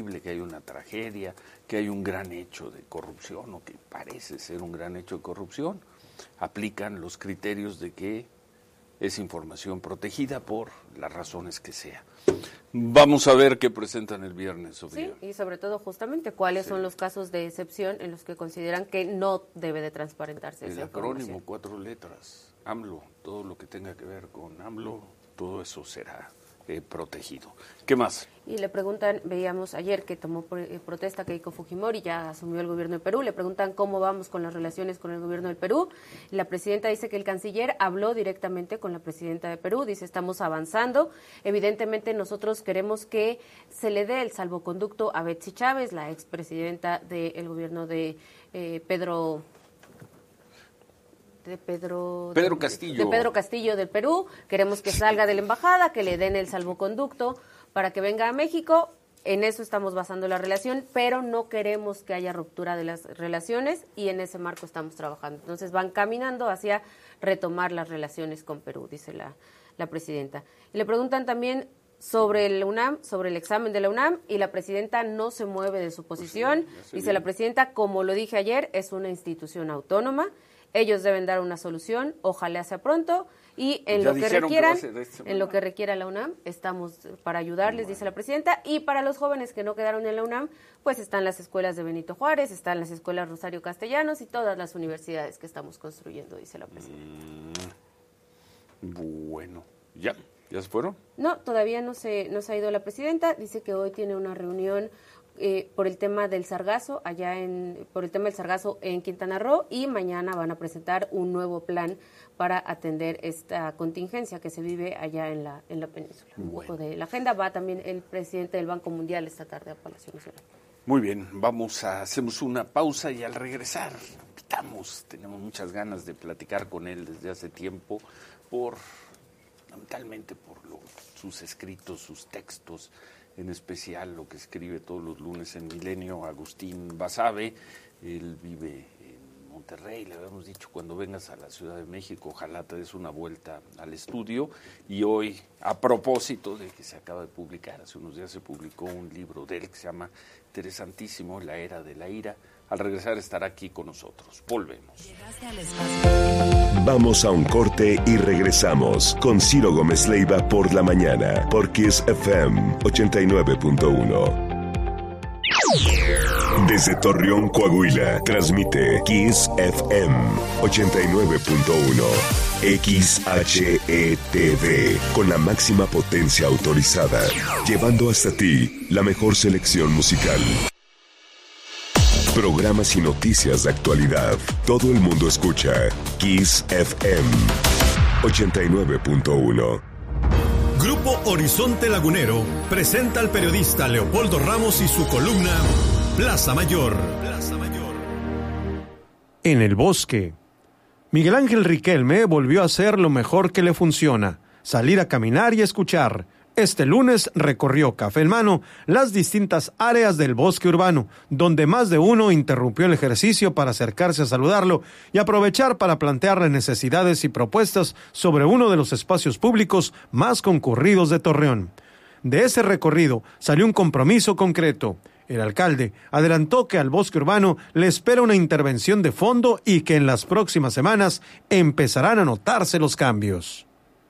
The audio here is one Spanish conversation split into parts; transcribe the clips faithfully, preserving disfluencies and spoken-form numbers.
que hay una tragedia, que hay un gran hecho de corrupción o que parece ser un gran hecho de corrupción, aplican los criterios de que es información protegida por las razones que sea. Vamos a ver qué presentan el viernes, Sofía. Sí, y sobre todo justamente cuáles sí. son los casos de excepción en los que consideran que no debe de transparentarse el esa acrónimo, cuatro letras, AMLO, todo lo que tenga que ver con AMLO, todo eso será Eh, protegido. ¿Qué más? Y le preguntan, veíamos ayer que tomó eh, protesta Keiko Fujimori, ya asumió el gobierno de Perú, le preguntan cómo vamos con las relaciones con el gobierno del Perú. La presidenta dice que el canciller habló directamente con la presidenta de Perú, dice estamos avanzando. Evidentemente nosotros queremos que se le dé el salvoconducto a Betsy Chávez, la expresidenta del gobierno de eh, Pedro... de Pedro Pedro Castillo. de Pedro Castillo del Perú. Queremos que salga de la embajada, que le den el salvoconducto para que venga a México. En eso estamos basando la relación, pero no queremos que haya ruptura de las relaciones y en ese marco estamos trabajando. Entonces van caminando hacia retomar las relaciones con Perú, dice la, la presidenta. Y le preguntan también sobre el UNAM, sobre el examen de la UNAM, y la presidenta no se mueve de su posición. Pues sí, dice bien. La presidenta, como lo dije ayer, es una institución autónoma. Ellos deben dar una solución, ojalá sea pronto, y en Ya lo que dijeron que requieran, va a ser esta semana. en lo que requiera la UNAM, estamos para ayudarles, dice la presidenta, y para los jóvenes que no quedaron en la UNAM, pues están las escuelas de Benito Juárez, están las escuelas Rosario Castellanos y todas las universidades que estamos construyendo, dice la presidenta. Mm, bueno, ¿ya? ¿Ya se fueron? No, todavía no se, no se ha ido la presidenta, dice que hoy tiene una reunión Eh, por el tema del sargazo allá en por el tema del sargazo en Quintana Roo y mañana van a presentar un nuevo plan para atender esta contingencia que se vive allá en la en la península. Bueno. De la agenda va también el presidente del Banco Mundial esta tarde a Palacio Nacional. Muy bien, vamos a hacemos una pausa y al regresar invitamos, tenemos muchas ganas de platicar con él desde hace tiempo por fundamentalmente por lo, sus escritos, sus textos, en especial lo que escribe todos los lunes en Milenio, Agustín Basabe. Él vive en Monterrey, le habíamos dicho cuando vengas a la Ciudad de México, ojalá te des una vuelta al estudio. Y hoy, a propósito de que se acaba de publicar, hace unos días se publicó un libro de él que se llama interesantísimo, La Era de la Ira. Al regresar estará aquí con nosotros. Volvemos. Vamos a un corte y regresamos con Ciro Gómez Leiva por la mañana, por Kiss F M ochenta y nueve punto uno. Desde Torreón, Coahuila, transmite Kiss F M ochenta y nueve punto uno. X H E T V, con la máxima potencia autorizada, llevando hasta ti la mejor selección musical. Programas y noticias de actualidad. Todo el mundo escucha Kiss F M ochenta y nueve punto uno. Grupo Horizonte Lagunero presenta al periodista Leopoldo Ramos y su columna Plaza Mayor. Plaza Mayor. En el bosque. Miguel Ángel Riquelme volvió a hacer lo mejor que le funciona: salir a caminar y escuchar. Este lunes recorrió, café en mano, las distintas áreas del bosque urbano, donde más de uno interrumpió el ejercicio para acercarse a saludarlo y aprovechar para plantearle necesidades y propuestas sobre uno de los espacios públicos más concurridos de Torreón. De ese recorrido salió un compromiso concreto. El alcalde adelantó que al bosque urbano le espera una intervención de fondo y que en las próximas semanas empezarán a notarse los cambios.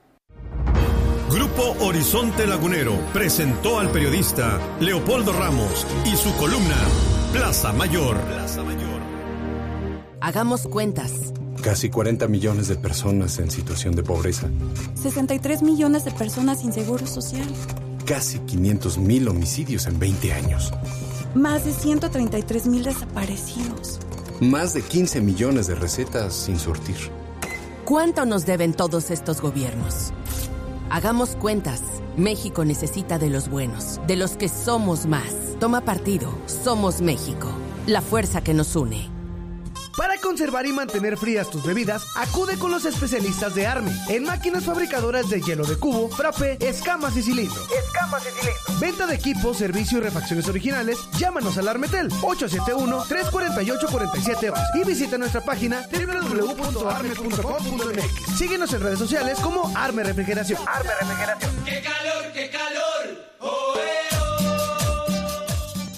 Grupo Horizonte Lagunero presentó al periodista Leopoldo Ramos y su columna Plaza Mayor. Plaza Mayor. Hagamos cuentas. Casi cuarenta millones de personas en situación de pobreza. sesenta y tres millones de personas sin seguro social. Casi quinientos mil homicidios en veinte años. Más de ciento treinta y tres mil desaparecidos. Más de quince millones de recetas sin surtir. ¿Cuánto nos deben todos estos gobiernos? Hagamos cuentas. México necesita de los buenos, de los que somos más. Toma partido. Somos México. La fuerza que nos une. Para conservar y mantener frías tus bebidas, acude con los especialistas de Arme en máquinas fabricadoras de hielo de cubo, frappé, escamas y cilindro. Escamas y cilindro. Venta de equipos, servicio y refacciones originales. Llámanos al Armetel ocho siete uno, tres cuatro ocho, cuatro siete once y visita nuestra página doble u doble u doble u punto arme punto com punto m x. Síguenos en redes sociales como Arme Refrigeración. Arme Refrigeración. ¡Qué calor, qué calor! ¡Oh, eh, oh!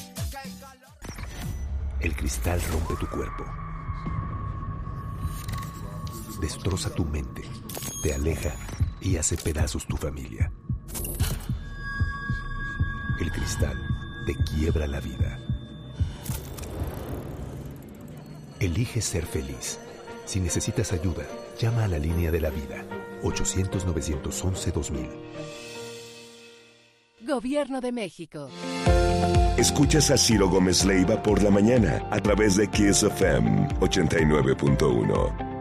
El cristal rompe tu cuerpo. Destroza tu mente, te aleja y hace pedazos tu familia. El cristal te quiebra la vida. Elige ser feliz. Si necesitas ayuda, llama a la línea de la vida, ochocientos, novecientos once, dos mil. Gobierno de México. Escuchas a Ciro Gómez Leiva por la mañana a través de Kiss F M ochenta y nueve punto uno.